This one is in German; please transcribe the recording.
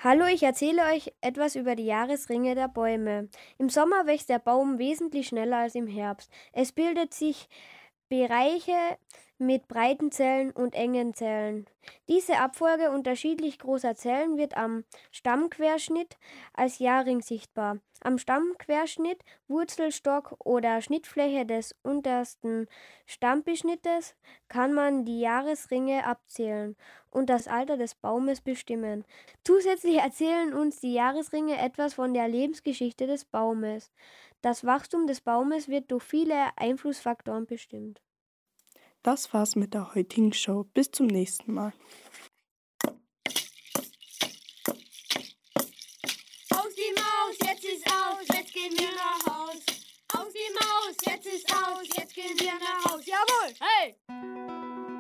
Hallo, ich erzähle euch etwas über die Jahresringe der Bäume. Im Sommer wächst der Baum wesentlich schneller als im Herbst. Es bildet sich Bereiche mit breiten Zellen und engen Zellen. Diese Abfolge unterschiedlich großer Zellen wird am Stammquerschnitt als Jahrring sichtbar. Am Stammquerschnitt, Wurzelstock oder Schnittfläche des untersten Stammbeschnittes kann man die Jahresringe abzählen und das Alter des Baumes bestimmen. Zusätzlich erzählen uns die Jahresringe etwas von der Lebensgeschichte des Baumes. Das Wachstum des Baumes wird durch viele Einflussfaktoren bestimmt. Das war's mit der heutigen Show. Bis zum nächsten Mal. Aus die Maus, jetzt ist aus, jetzt gehen wir nach Haus. Aus die Maus, jetzt ist aus, jetzt gehen wir nach Haus. Jawohl, hey!